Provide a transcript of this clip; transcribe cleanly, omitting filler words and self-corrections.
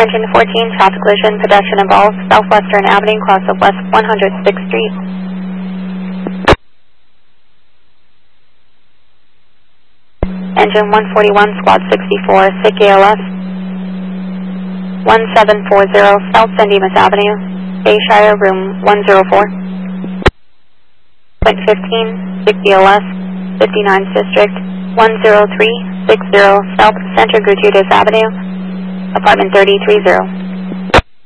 Engine 14, traffic collision, pedestrian involved, Southwestern Avenue, cross of West 106th Street. Engine 141, squad 64, SIG ALS. 1740, South San Dimas Avenue, Bayshire, room 104. Point 15, SIG ALS, 59th District, 10360, South Santa Gertrudis Avenue, apartment 3030.